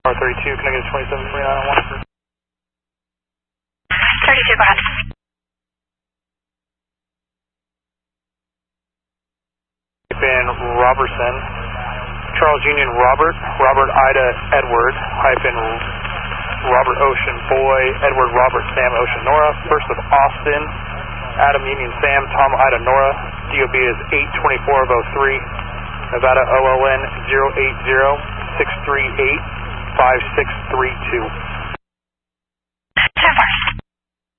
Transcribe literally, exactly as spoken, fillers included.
R thirty-two, can I get a twenty-seven forty-nine on one? thirty-two, go ahead. Hyphen Robertson, Charles Union Robert, Robert Ida Edward, hyphen Robert Ocean Boy, Edward Robert Sam Ocean Nora, first of Austin, Adam Union Sam, Tom Ida Nora, D O B is eight twenty-four of oh three, Nevada O L N zero eight zero six three eight five six three two.